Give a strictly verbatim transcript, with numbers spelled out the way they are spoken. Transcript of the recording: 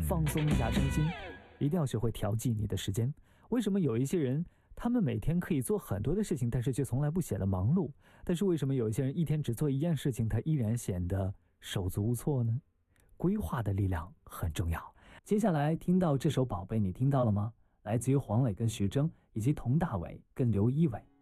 放松一下身心，一定要学会调剂你的时间。为什么有一些人他们每天可以做很多的事情，但是却从来不显得忙碌？但是为什么有一些人一天只做一件事情，他依然显得手足无措呢？规划的力量很重要。接下来听到这首《宝贝》，你听到了吗？来自于黄磊跟徐峥以及佟大为跟刘一伟。